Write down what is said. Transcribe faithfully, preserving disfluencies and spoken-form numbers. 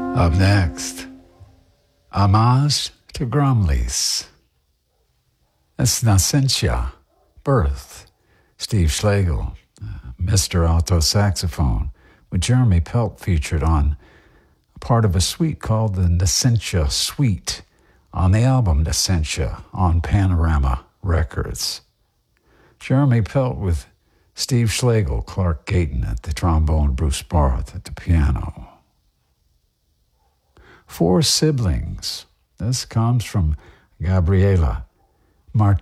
Up next, Homage to Grumleys. That's Nascentia, Birth, Steve Schlegel, uh, Mister Alto Saxophone, with Jeremy Pelt featured on a part of a suite called the Nascentia Suite on the album Nascentia on Panorama Records. Jeremy Pelt with Steve Schlegel, Clark Gayton at the trombone, Bruce Barth at the piano. Four Siblings. This comes from Gabriela Martinez.